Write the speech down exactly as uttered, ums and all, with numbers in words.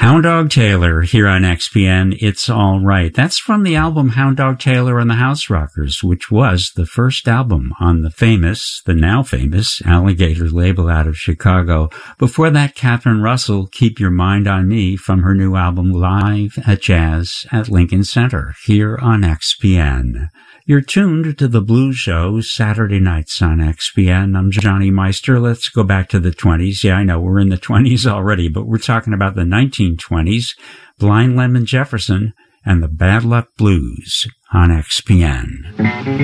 Hound Dog Taylor here on X P N, It's All Right. That's from the album Hound Dog Taylor and the House Rockers, which was the first album on the famous, the now famous, Alligator label out of Chicago. Before that, Catherine Russell, Keep Your Mind on Me, from her new album Live at Jazz at Lincoln Center, here on X P N. You're tuned to The Blues Show, Saturday nights on X P N. I'm Johnny Meister. Let's go back to the twenties. Yeah, I know we're in the twenties already, but we're talking about the nineteen twenties. Blind Lemon Jefferson and the Bad Luck Blues on X P N.